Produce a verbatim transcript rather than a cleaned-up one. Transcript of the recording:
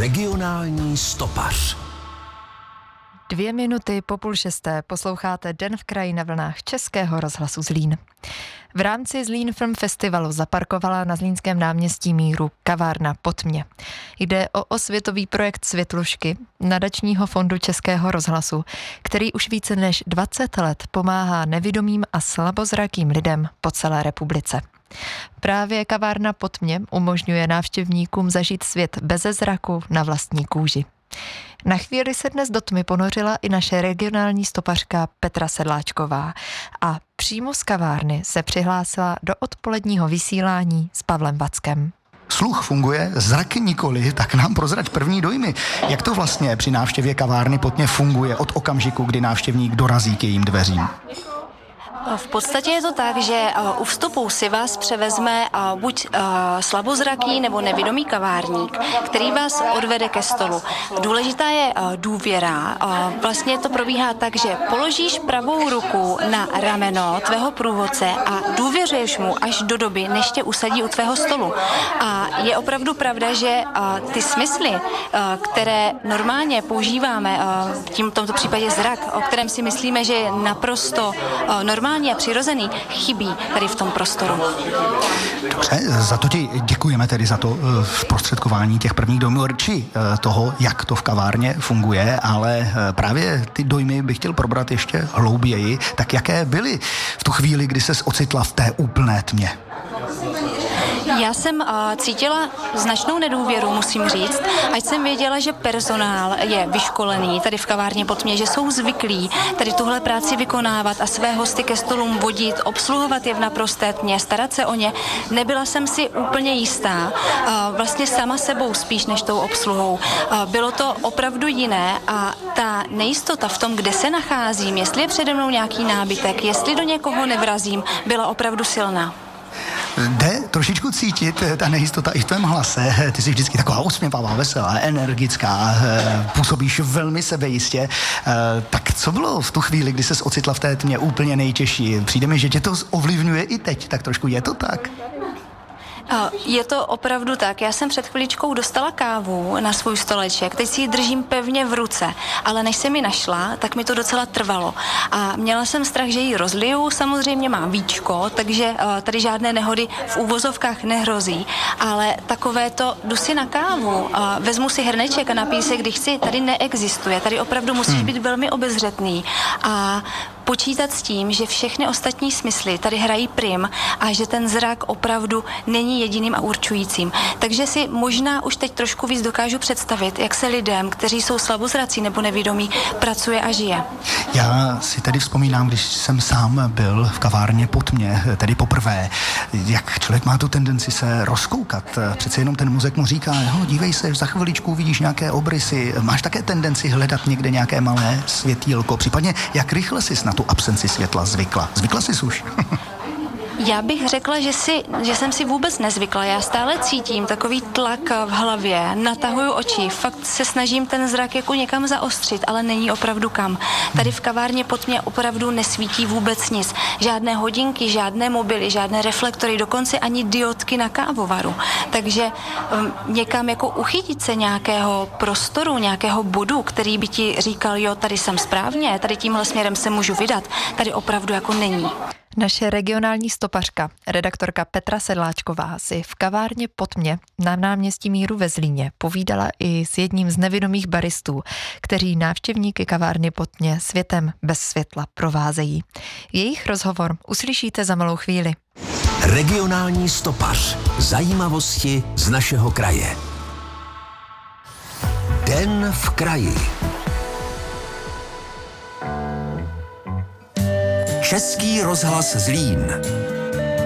Regionální stopař. Dvě minuty po půl šesté posloucháte Den v kraji na vlnách Českého rozhlasu Zlín. V rámci Zlín Film Festivalu zaparkovala na Zlínském náměstí míru kavárna Pod mě. Jde o osvětový projekt Světlušky, nadačního fondu Českého rozhlasu, který už více než dvacet let pomáhá nevidomým a slabozrakým lidem po celé republice. Právě kavárna Pod mě umožňuje návštěvníkům zažít svět beze zraku na vlastní kůži. Na chvíli se dnes do tmy ponořila i naše regionální stopařka Petra Sedláčková a přímo z kavárny se přihlásila do odpoledního vysílání s Pavlem Vackem. Sluch funguje, zrak nikoli, tak nám prozrať první dojmy. Jak to vlastně při návštěvě kavárny Pod mě funguje od okamžiku, kdy návštěvník dorazí k jejím dveřím? V podstatě je to tak, že u vstupu si vás převezme buď slabozraký nebo nevidomý kavárník, který vás odvede ke stolu. Důležitá je důvěra. Vlastně to probíhá tak, že položíš pravou ruku na rameno tvého průvodce a důvěřuješ mu až do doby, než tě usadí u tvého stolu. A je opravdu pravda, že ty smysly, které normálně používáme, v tomto případě zrak, o kterém si myslíme, že je naprosto normální a přirozený, chybí tady v tom prostoru. Dobře, za to ti děkujeme tedy za to zprostředkování těch prvních dojmů, či toho, jak to v kavárně funguje, ale právě ty dojmy bych chtěl probrat ještě hlouběji. Tak jaké byly v tu chvíli, kdy ses ocitla v té úplné tmě? Já jsem uh, cítila značnou nedůvěru, musím říct, ať jsem věděla, že personál je vyškolený tady v kavárně Pod mě, že jsou zvyklí tady tuhle práci vykonávat a své hosty ke stolům vodit, obsluhovat je v naprosté tmě, starat se o ně. Nebyla jsem si úplně jistá, uh, vlastně sama sebou spíš než tou obsluhou. Uh, bylo to opravdu jiné a ta nejistota v tom, kde se nacházím, jestli je přede mnou nějaký nábytek, jestli do někoho nevrazím, byla opravdu silná. Jde trošičku cítit ta nejistota i v tvém hlase. Ty jsi vždycky taková usměvavá, veselá, energická, působíš velmi sebejistě. Tak co bylo v tu chvíli, kdy ses ocitla v té tmě úplně nejtěžší? Přijde mi, že tě to ovlivňuje i teď, tak trošku je to tak? Je to opravdu tak. Já jsem před chviličkou dostala kávu na svůj stoleček, teď si ji držím pevně v ruce, ale než jsem ji našla, tak mi to docela trvalo. A měla jsem strach, že ji rozliju, samozřejmě mám víčko, takže tady žádné nehody v úvozovkách nehrozí, ale takové to jdu si na kávu, vezmu si hrneček a napiju se, když chci, tady neexistuje, tady opravdu musíš být velmi obezřetný a počítat s tím, že všechny ostatní smysly tady hrají prim a že ten zrak opravdu není jediným a určujícím. Takže si možná už teď trošku víc dokážu představit, jak se lidem, kteří jsou slabozrací nebo nevidomí, pracuje a žije. Já si tedy vzpomínám, když jsem sám byl v kavárně Pod mě, tedy poprvé, jak člověk má tu tendenci se rozkoukat. Přece jenom ten mozek mu říká, no, dívej se, za chviličku uvidíš nějaké obrysy. Máš také tendenci hledat někde nějaké malé světýlko, případně jak rychle jsi na tu absenci světla zvykla? Zvykla jsi už? Já bych řekla, že, si, že jsem si vůbec nezvykla. Já stále cítím takový tlak v hlavě, natahuju oči, fakt se snažím ten zrak jako někam zaostřit, ale není opravdu kam. Tady v kavárně Pod mě opravdu nesvítí vůbec nic. Žádné hodinky, žádné mobily, žádné reflektory, dokonce ani diodky na kávovaru. Takže um, někam jako uchytit se nějakého prostoru, nějakého bodu, který by ti říkal, jo, tady jsem správně, tady tímhle směrem se můžu vydat, tady opravdu jako není. Naše regionální stopařka, redaktorka Petra Sedláčková, si v kavárně Pod mě na náměstí míru ve Zlíně povídala i s jedním z nevidomých baristů, kteří návštěvníky kavárny Pod mě světem bez světla provázejí. Jejich rozhovor uslyšíte za malou chvíli. Regionální stopař. Zajímavosti z našeho kraje. Den v kraji. Český rozhlas Zlín.